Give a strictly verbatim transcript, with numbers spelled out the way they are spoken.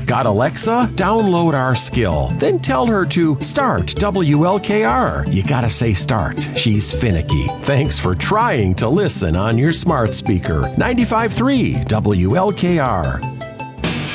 Got Alexa? Download our skill. Then tell her to start W L K R. You gotta say start. She's finicky. Thanks for trying to listen on your smart speaker. ninety-five point three W L K R.